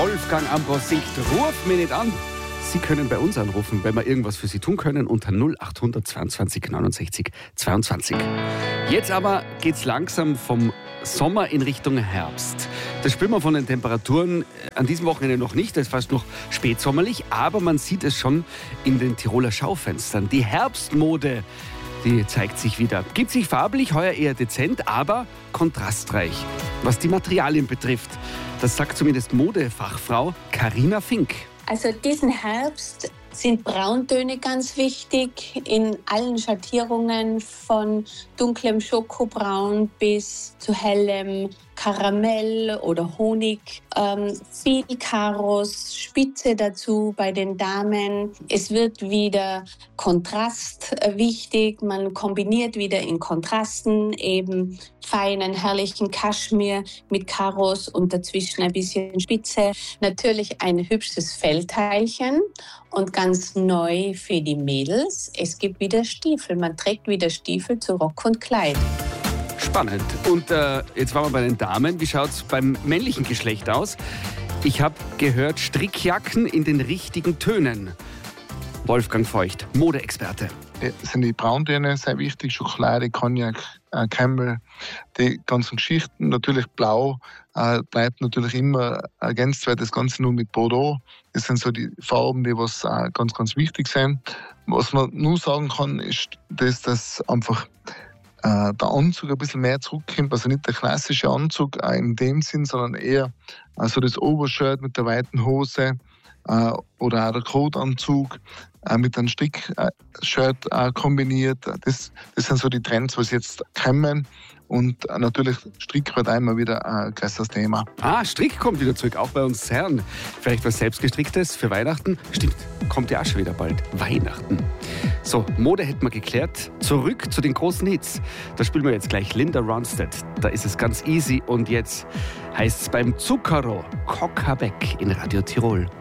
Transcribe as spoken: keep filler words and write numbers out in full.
Wolfgang Ambros singt Ruf mich nicht an. Sie können bei uns anrufen, wenn wir irgendwas für Sie tun können, unter null acht hundert zweiundzwanzig neunundsechzig zweiundzwanzig. Jetzt aber geht's langsam vom Sommer in Richtung Herbst. Das spüren wir von den Temperaturen an diesem Wochenende noch nicht, das ist fast noch spätsommerlich, aber man sieht es schon in den Tiroler Schaufenstern. Die Herbstmode, die zeigt sich wieder. Gibt sich farblich heuer eher dezent, aber kontrastreich. Was die Materialien betrifft, das sagt zumindest Modefachfrau Carina Fink. Also diesen Herbst sind Brauntöne ganz wichtig in allen Schattierungen, von dunklem Schokobraun bis zu hellem Karamell oder Honig. Ähm, viel Karos, Spitze dazu bei den Damen. Es wird wieder Kontrast wichtig. Man kombiniert wieder in Kontrasten eben feinen, herrlichen Kaschmir mit Karos und dazwischen ein bisschen Spitze. Natürlich ein hübsches Fellteilchen und ganz neu für die Mädels. Es gibt wieder Stiefel. Man trägt wieder Stiefel zu Rock und Kleid. Spannend. Und äh, jetzt waren wir bei den Damen. Wie schaut es beim männlichen Geschlecht aus? Ich habe gehört, Strickjacken in den richtigen Tönen. Wolfgang Feucht, Modeexperte. Es sind die Brauntöne sehr wichtig, Schokolade, Cognac, äh, Camel, die ganzen Geschichten. Natürlich Blau äh, bleibt natürlich immer ergänzt, weil das Ganze nur mit Bordeaux. Das sind so die Farben, die was äh, ganz, ganz wichtig sind. Was man nur sagen kann, ist, dass das einfach äh, der Anzug ein bisschen mehr zurückkommt. Also nicht der klassische Anzug äh, in dem Sinn, sondern eher also das Obershirt mit der weiten Hose äh, oder auch der Coatanzug äh, mit einem Strickshirt äh, kombiniert. Das, das sind so die Trends, was jetzt kommen. Und äh, natürlich Strick wird einmal wieder ein größeres Thema. Ah, Strick kommt wieder zurück, auch bei uns Herren. Vielleicht was Selbstgestricktes für Weihnachten? Stimmt, kommt ja auch schon wieder bald. Weihnachten. So, Mode hätten wir geklärt. Zurück zu den großen Hits. Da spielen wir jetzt gleich Linda Ronstadt. Da ist es ganz easy. Und jetzt heißt es beim Zucchero Coca-Beck in Radio Tirol.